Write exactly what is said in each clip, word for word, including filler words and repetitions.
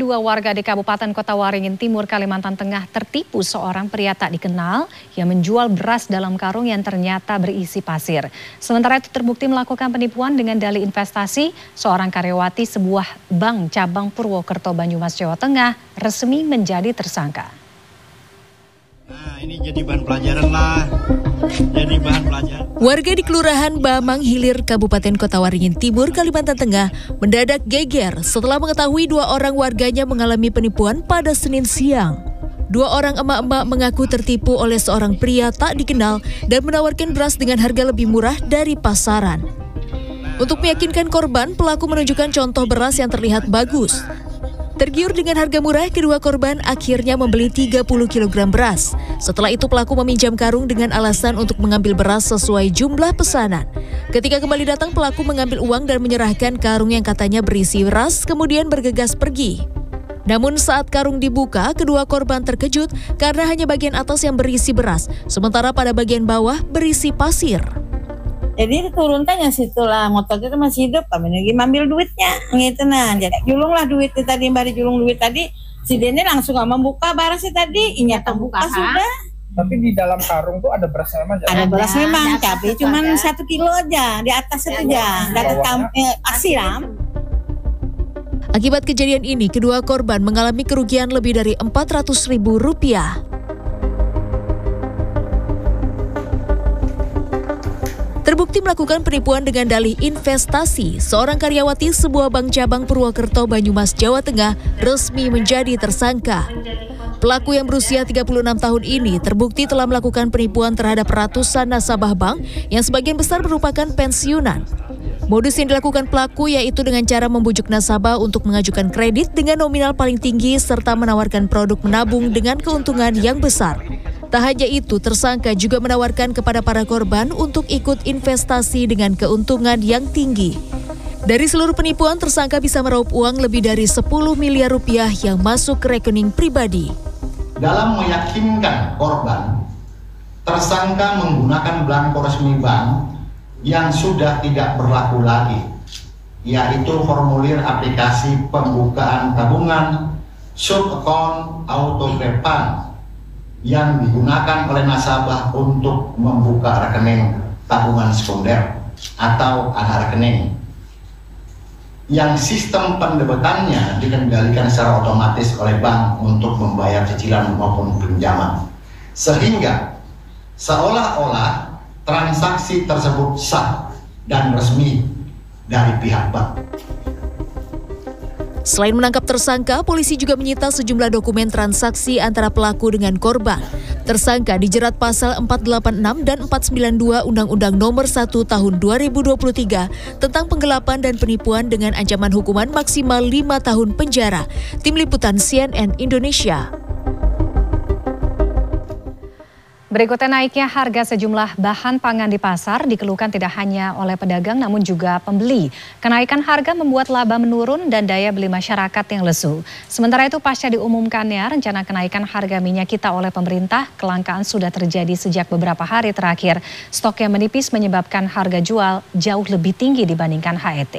dua warga di Kabupaten Kota Waringin Timur, Kalimantan Tengah tertipu seorang pria tak dikenal yang menjual beras dalam karung yang ternyata berisi pasir. Sementara itu terbukti melakukan penipuan dengan dalih investasi, seorang karyawati sebuah bank cabang Purwokerto, Banyumas, Jawa Tengah resmi menjadi tersangka. Nah, ini jadi bahan pelajaran lah. Jadi bahan pelajaran. Warga di Kelurahan Bamang Hilir, Kabupaten Kota Waringin Timur, Kalimantan Tengah mendadak geger setelah mengetahui dua orang warganya mengalami penipuan pada Senin siang. Dua orang emak-emak mengaku tertipu oleh seorang pria tak dikenal dan menawarkan beras dengan harga lebih murah dari pasaran. Untuk meyakinkan korban, pelaku menunjukkan contoh beras yang terlihat bagus. Tergiur dengan harga murah, kedua korban akhirnya membeli tiga puluh kilogram beras. Setelah itu pelaku meminjam karung dengan alasan untuk mengambil beras sesuai jumlah pesanan. Ketika kembali datang, pelaku mengambil uang dan menyerahkan karung yang katanya berisi beras, kemudian bergegas pergi. Namun saat karung dibuka, kedua korban terkejut karena hanya bagian atas yang berisi beras, sementara pada bagian bawah berisi pasir. Jadi turun tanya situlah motor itu masih hidup, kami lagi ambil duitnya gitu. Nah jadi julung lah duit tadi, mbak julung duit tadi si Dene langsung gak membuka barang sih tadi, inya terbuka sudah. Tapi di dalam karung tuh ada beras memang? Ada beras memang, tapi cuma satu kilo aja di atas itu aja, dari eh, asiram. Akibat kejadian ini, kedua korban mengalami kerugian lebih dari empat ratus ribu rupiah. Terbukti melakukan penipuan dengan dalih investasi, seorang karyawati sebuah bank cabang Purwokerto, Banyumas, Jawa Tengah resmi menjadi tersangka. Pelaku yang berusia tiga puluh enam tahun ini terbukti telah melakukan penipuan terhadap ratusan nasabah bank yang sebagian besar merupakan pensiunan. Modus yang dilakukan pelaku yaitu dengan cara membujuk nasabah untuk mengajukan kredit dengan nominal paling tinggi serta menawarkan produk menabung dengan keuntungan yang besar. Tak hanya itu, tersangka juga menawarkan kepada para korban untuk ikut investasi dengan keuntungan yang tinggi. Dari seluruh penipuan, tersangka bisa meraup uang lebih dari sepuluh miliar rupiah yang masuk ke rekening pribadi. Dalam meyakinkan korban, tersangka menggunakan belangko resmi bank yang sudah tidak berlaku lagi, yaitu formulir aplikasi pembukaan tabungan sub-account autopay yang digunakan oleh nasabah untuk membuka rekening tabungan sekunder atau anak rekening yang sistem pendebetannya dikendalikan secara otomatis oleh bank untuk membayar cicilan maupun pinjaman, sehingga seolah-olah transaksi tersebut sah dan resmi dari pihak bank. Selain menangkap tersangka, polisi juga menyita sejumlah dokumen transaksi antara pelaku dengan korban. Tersangka dijerat pasal empat delapan enam dan empat sembilan dua Undang-Undang Nomor satu Tahun dua ribu dua puluh tiga tentang penggelapan dan penipuan dengan ancaman hukuman maksimal lima tahun penjara. Tim Liputan C N N Indonesia. Berikutnya, naiknya harga sejumlah bahan pangan di pasar dikeluhkan tidak hanya oleh pedagang namun juga pembeli. Kenaikan harga membuat laba menurun dan daya beli masyarakat yang lesu. Sementara itu pasca diumumkannya rencana kenaikan harga minyak kita oleh pemerintah, kelangkaan sudah terjadi sejak beberapa hari terakhir. Stok yang menipis menyebabkan harga jual jauh lebih tinggi dibandingkan H E T.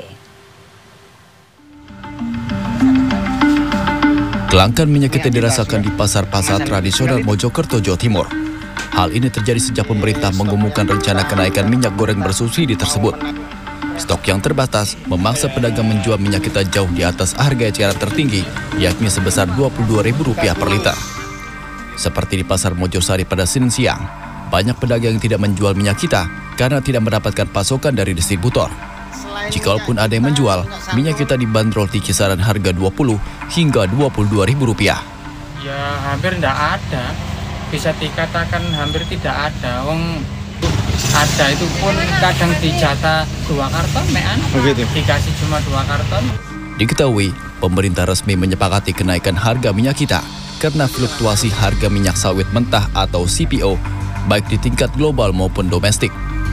Kelangkaan minyak kita dirasakan di pasar-pasar tradisional Mojokerto, Jawa Timur. Hal ini terjadi sejak pemerintah mengumumkan rencana kenaikan minyak goreng bersubsidi tersebut. Stok yang terbatas memaksa pedagang menjual minyak kita jauh di atas harga eceran tertinggi, yakni sebesar dua puluh dua ribu rupiah per liter. Seperti di Pasar Mojosari pada Senin siang, banyak pedagang yang tidak menjual minyak kita karena tidak mendapatkan pasokan dari distributor. Jikalau ada yang menjual, minyak kita dibanderol di kisaran harga dua puluh hingga dua puluh dua ribu rupiah. Ya hampir tidak ada. Bisa dikatakan hampir tidak ada. Wong ada itu pun kadang dijatah dua karton, mean. Begitu. Dikasih cuma dua karton. Diketahui, pemerintah resmi menyepakati kenaikan harga minyak kita karena fluktuasi harga minyak sawit mentah atau C P O, baik di tingkat global maupun domestik.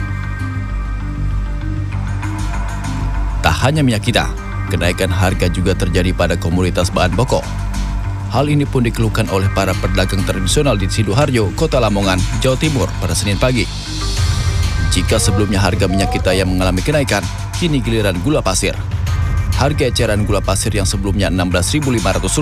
Tak hanya minyak kita, kenaikan harga juga terjadi pada komoditas bahan pokok. Hal ini pun dikeluhkan oleh para pedagang tradisional di Sidoarjo, Kota Lamongan, Jawa Timur pada Senin pagi. Jika sebelumnya harga minyak kita yang mengalami kenaikan, kini giliran gula pasir. Harga eceran gula pasir yang sebelumnya enam belas ribu lima ratus